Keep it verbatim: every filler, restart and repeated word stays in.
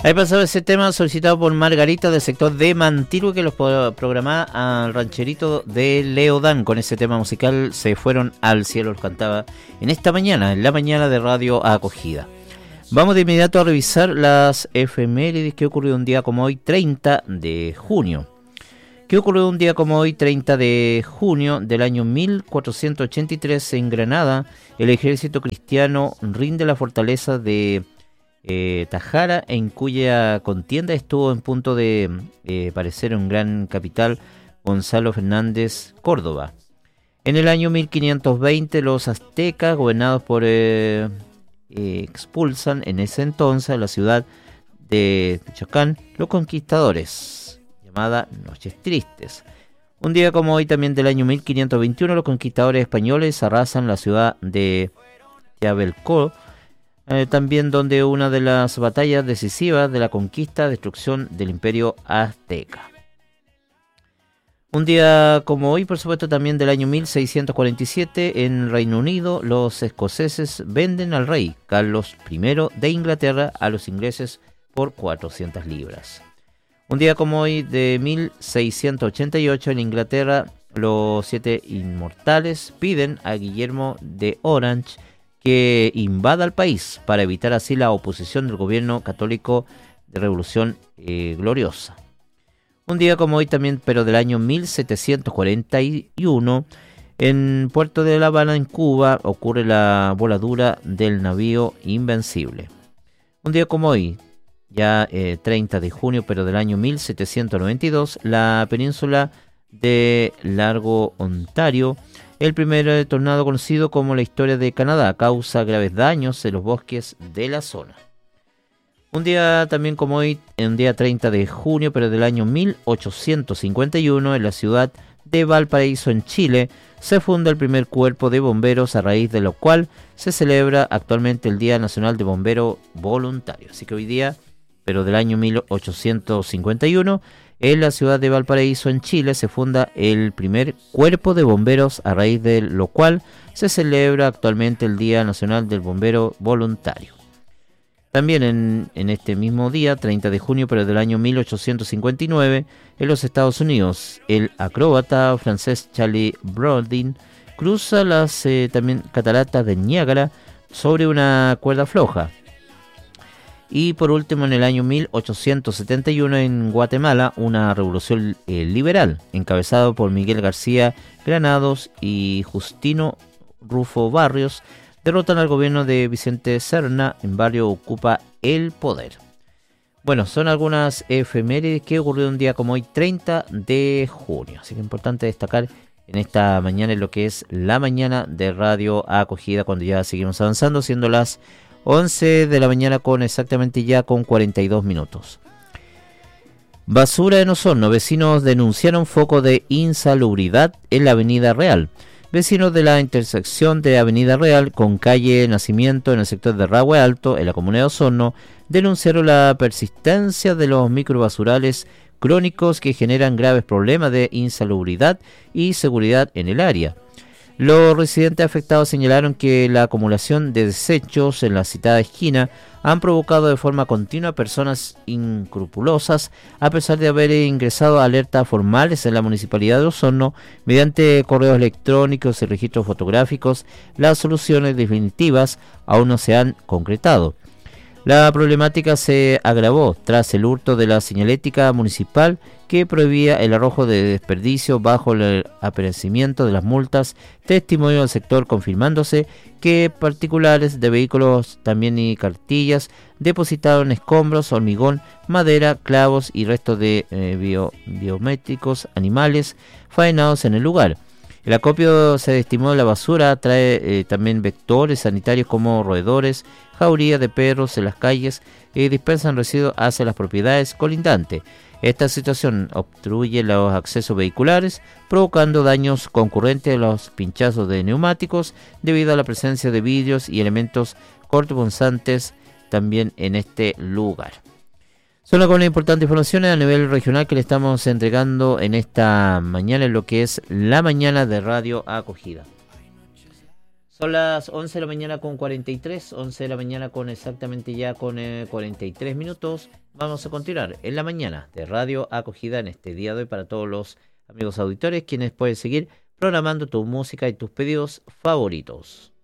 Ahí pasaba ese tema solicitado por Margarita del sector de Mantilue, que los programaba al rancherito de Leodán. Con ese tema musical se fueron al cielo, los cantaba en esta mañana, en la mañana de Radio Acogida. Vamos de inmediato a revisar las efemérides que ocurrió un día como hoy, treinta de junio. ¿Qué ocurrió un día como hoy, treinta de junio del año mil cuatrocientos ochenta y tres? En Granada, el ejército cristiano rinde la fortaleza de eh, Tajara, en cuya contienda estuvo en punto de eh, parecer un gran capital, Gonzalo Fernández Córdoba. En el año mil quinientos veinte, los aztecas, gobernados por... Eh, eh, expulsan en ese entonces a la ciudad de Chacán los conquistadores, llamada Noches Tristes. Un día como hoy, también del año mil quinientos veintiuno, los conquistadores españoles arrasan la ciudad de Yavelcó, eh, también donde una de las batallas decisivas de la conquista, destrucción del imperio azteca. Un día como hoy, por supuesto, también del año mil seiscientos cuarenta y siete, en Reino Unido, los escoceses venden al rey Carlos primero de Inglaterra a los ingleses por cuatrocientas libras. Un día como hoy, de mil seiscientos ochenta y ocho, en Inglaterra, los siete inmortales piden a Guillermo de Orange que invada el país para evitar así la oposición del gobierno católico de Revolución eh, Gloriosa. Un día como hoy también, pero del año mil setecientos cuarenta y uno, en Puerto de La Habana, en Cuba, ocurre la voladura del navío Invencible. Un día como hoy, ya eh, treinta de junio, pero del año mil setecientos noventa y dos, la península de Largo Ontario, el primer tornado conocido como la historia de Canadá, causa graves daños en los bosques de la zona. Un día también como hoy, en un día treinta de junio, pero del año mil ochocientos cincuenta y uno, en la ciudad de Valparaíso, en Chile, se funda el primer cuerpo de bomberos, a raíz de lo cual se celebra actualmente el Día Nacional de Bombero Voluntario. Así que hoy día, pero del año mil ochocientos cincuenta y uno, en la ciudad de Valparaíso, en Chile, se funda el primer cuerpo de bomberos, a raíz de lo cual se celebra actualmente el Día Nacional del Bombero Voluntario. También en, en este mismo día, treinta de junio, pero del año mil ochocientos cincuenta y nueve, en los Estados Unidos, el acróbata francés Charlie Brodin cruza las eh, también cataratas de Niágara sobre una cuerda floja. Y por último, en el año mil ochocientos setenta y uno, en Guatemala, una revolución eh, liberal, encabezado por Miguel García Granados y Justino Rufo Barrios, derrotan al gobierno de Vicente Serna. En Barrio ocupa el poder. Bueno, son algunas efemérides que ocurrió un día como hoy, treinta de junio. Así que es importante destacar en esta mañana, en lo que es la mañana de Radio Acogida, cuando ya seguimos avanzando, siendo las once de la mañana con exactamente ya con cuarenta y dos minutos. Basura en Osorno. Vecinos denunciaron foco de insalubridad en la Avenida Real. Vecinos de la intersección de Avenida Real con calle Nacimiento, en el sector de Rahue Alto, en la comuna de Osorno, denunciaron la persistencia de los microbasurales crónicos que generan graves problemas de insalubridad y seguridad en el área. Los residentes afectados señalaron que la acumulación de desechos en la citada esquina han provocado de forma continua personas inescrupulosas, a pesar de haber ingresado alertas formales en la Municipalidad de Osorno mediante correos electrónicos y registros fotográficos. Las soluciones definitivas aún no se han concretado. La problemática se agravó tras el hurto de la señalética municipal que prohibía el arrojo de desperdicio bajo el apercibimiento de las multas. Testimonio del sector confirmándose que particulares de vehículos también y cartillas depositaron escombros, hormigón, madera, clavos y restos de eh, bio, biométricos animales faenados en el lugar. El acopio, se estimó, de la basura trae eh, también vectores sanitarios como roedores, jaurías de perros en las calles y dispersan residuos hacia las propiedades colindantes. Esta situación obstruye los accesos vehiculares, provocando daños concurrentes a los pinchazos de neumáticos debido a la presencia de vidrios y elementos cortopunzantes también en este lugar. Son algunas importantes informaciones a nivel regional que le estamos entregando en esta mañana, en lo que es la mañana de Radio Acogida. Son las once de la mañana con cuarenta y tres, once de la mañana con exactamente ya con eh, cuarenta y tres minutos. vamos a continuar en la mañana de Radio Acogida en este día de hoy para todos los amigos auditores, quienes pueden seguir programando tu música y tus pedidos favoritos.